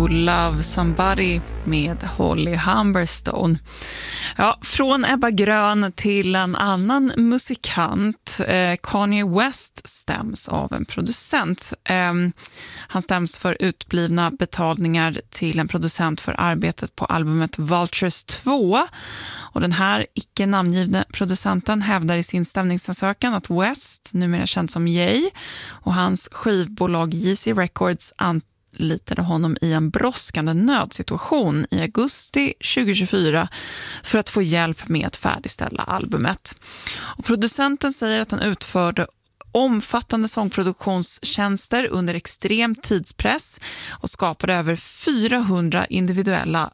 To Love Somebody med Holly Humberstone. Ja, från Ebba Grön till en annan musikant. Kanye West stäms av en producent. Han stäms för utblivna betalningar till en producent för arbetet på albumet Vultures 2. Och den här icke namngivna producenten hävdar i sin stämningsansökan att West, numera känd som Ye, och hans skivbolag JC Records anlitade honom i en brådskande nödsituation i augusti 2024 för att få hjälp med att färdigställa albumet. Och producenten säger att han utförde omfattande sångproduktionstjänster under extrem tidspress och skapade över 400 individuella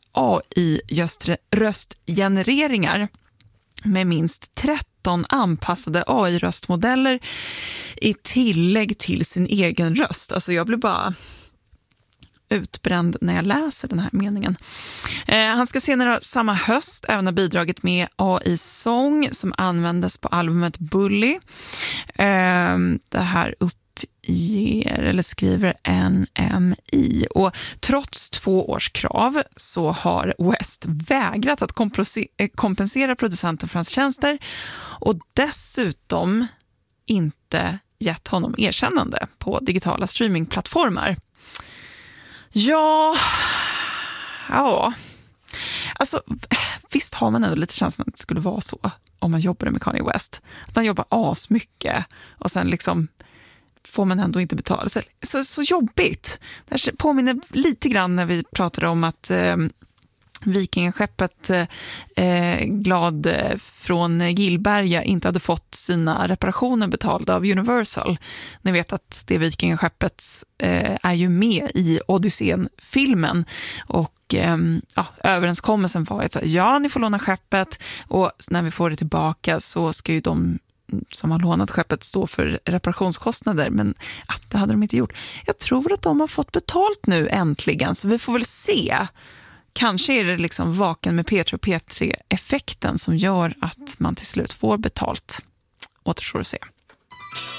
AI-röstgenereringar med minst 13 anpassade AI-röstmodeller i tillägg till sin egen röst. Alltså jag blir bara utbränd när jag läser den här meningen. Han ska senare samma höst även ha bidragit med AI-sång som användes på albumet Bully. Det här uppger eller skriver NMI. Och trots 2 års krav så har West vägrat att kompensera producenten för hans tjänster och dessutom inte gett honom erkännande på digitala streamingplattformar. Ja, alltså visst har man ändå lite känslan att det skulle vara så om man jobbade med Kanye West. Att man jobbar asmycket och sen liksom får man ändå inte betala. Så jobbigt. Det här påminner lite grann när vi pratade om att vikingaskeppet Glad från Gillberga inte hade fått sina reparationer betalda av Universal. Ni vet att det vikingaskeppet är ju med i Odysseen-filmen och överenskommelsen var att ni får låna skeppet och när vi får det tillbaka så ska ju de som har lånat skeppet stå för reparationskostnader, men det hade de inte gjort. Jag tror att de har fått betalt nu äntligen, så vi får väl se. Kanske är det liksom vaken med P3 och P3-effekten som gör att man till slut får betalt. Återstår att se.